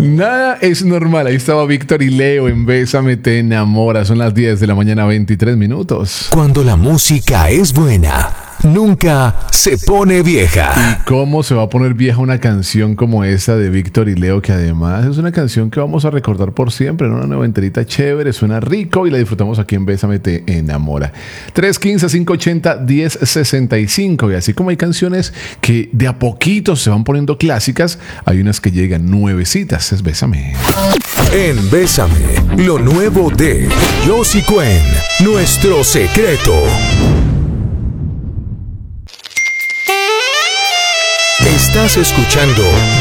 Nada es normal. Ahí estaba Víctor y Leo en Bésame te enamora. Son las 10 de la mañana, 23 minutos. Cuando la música es buena, nunca se pone vieja. ¿Y cómo se va a poner vieja una canción como esta de Víctor y Leo? Que además es una canción que vamos a recordar por siempre, ¿no? Una noventerita chévere, suena rico y la disfrutamos aquí en Bésame te enamora. 315-580-1065. Y así como hay canciones que de a poquito se van poniendo clásicas, hay unas que llegan nuevecitas. Es Bésame. En Bésame, lo nuevo de Josie Cuen, Nuestro Secreto. Estás escuchando